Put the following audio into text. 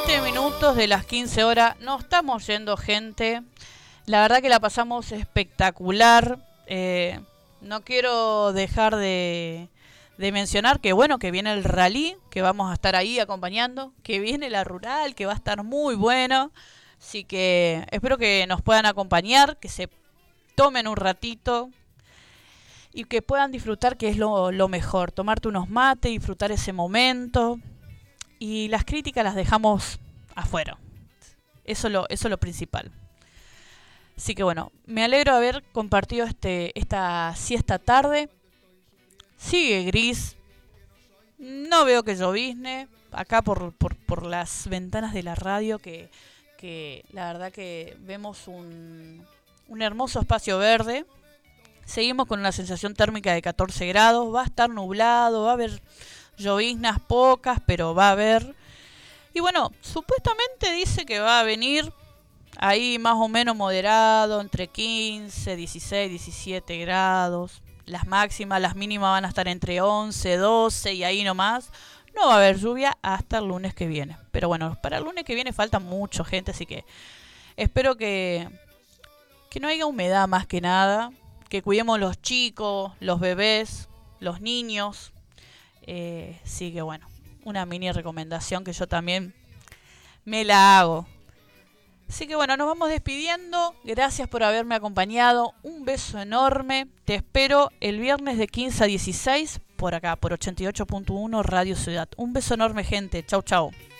7 minutos de las 15 horas. Nos estamos yendo, gente. La verdad que la pasamos espectacular. No quiero dejar de mencionar que bueno, que viene el rally, que vamos a estar ahí acompañando, que viene la rural, que va a estar muy bueno. Así que espero que nos puedan acompañar, que se tomen un ratito y que puedan disfrutar, que es lo mejor. Tomarte unos mates, disfrutar ese momento. Y las críticas las dejamos afuera. Eso es lo principal. Así que bueno, me alegro de haber compartido esta siesta tarde. Sigue gris. No veo que llovizne. Acá por las ventanas de la radio que la verdad que vemos un hermoso espacio verde. Seguimos con una sensación térmica de 14 grados. Va a estar nublado, va a haber lloviznas pocas, pero va a haber. Y bueno, supuestamente dice que va a venir ahí más o menos moderado, entre 15, 16, 17 grados. Las máximas, las mínimas van a estar entre 11, 12 y ahí nomás. No va a haber lluvia hasta el lunes que viene. Pero bueno, para el lunes que viene falta mucho, gente, así que espero que no haya humedad más que nada. Que cuidemos los chicos, los bebés, los niños. Sí que bueno, una mini recomendación que yo también me la hago. Así que bueno, nos vamos despidiendo. Gracias por haberme acompañado. Un beso enorme. Te espero el viernes de 15 a 16 por acá, por 88.1 Radio Ciudad. Un beso enorme, gente. Chau, chau.